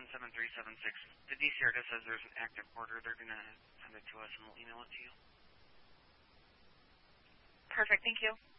The DCR just says there's an active order. They're going to send it to us, and we'll email it to you. Perfect. Thank you.